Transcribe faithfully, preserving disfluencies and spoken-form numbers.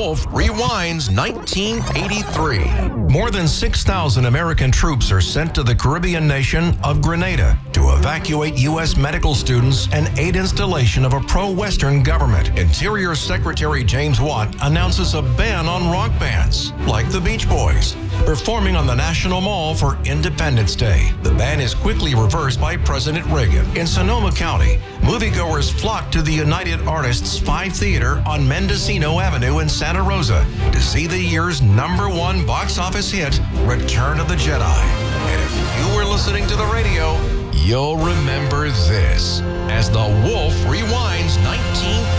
Wolf Rewinds nineteen eighty-three. More than six thousand American troops are sent to the Caribbean nation of Grenada to evacuate U S medical students and aid installation of a pro-Western government. Interior Secretary James Watt announces a ban on rock bands, like the Beach Boys, performing on the National Mall for Independence Day. The ban is quickly reversed by President Reagan. In Sonoma County, moviegoers flocked to the United Artists Five Theater on Mendocino Avenue in Santa Rosa to see the year's number one box office hit, Return of the Jedi. And if you were listening to the radio, you'll remember this as The Wolf Rewinds nineteen